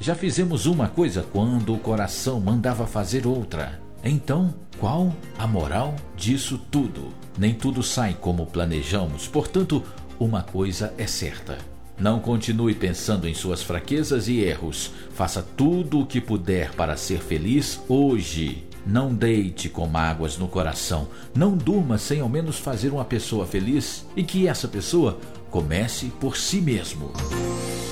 Já fizemos uma coisa quando o coração mandava fazer outra. Então, qual a moral disso tudo? Nem tudo sai como planejamos, portanto, uma coisa é certa. Não continue pensando em suas fraquezas e erros. Faça tudo o que puder para ser feliz hoje. Não deite com mágoas no coração. Não durma sem ao menos fazer uma pessoa feliz e que essa pessoa comece por si mesmo.